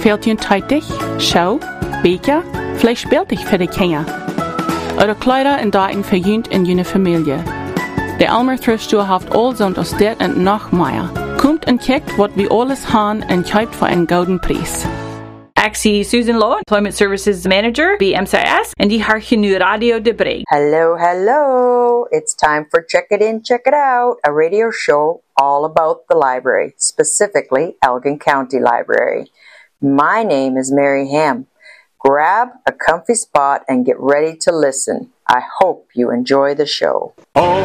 fehlt je tijdig, show, beetje, vielleicht speelt dich für die Kinder. Oder Kleider en dagen für jünt in jene Familie. Der Almer Thriftstore haft all zond aus dit en noch mehr. Kommt en kijkt wat we alles han en kijkt voor een gouden prijs. Axie Susan Law, Employment Services Manager, BMCIS, and die hartje nu Radio de Bree. Hello, hello. It's time for Check It In, Check It Out, a radio show all about the library, specifically Elgin County Library. My name is Mary Ham. Grab a comfy spot and get ready to listen. I hope you enjoy the show.